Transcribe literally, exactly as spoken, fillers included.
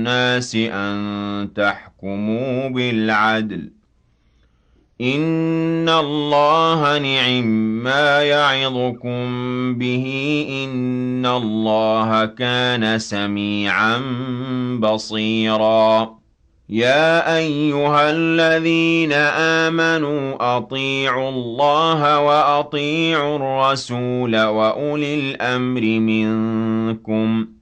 الناس أن تحكموا بالعدل إن الله نعما يعظكم به إن الله كان سميعا بصيرا يا أيها الذين آمنوا أطيعوا الله وأطيعوا الرسول وأولي الأمر منكم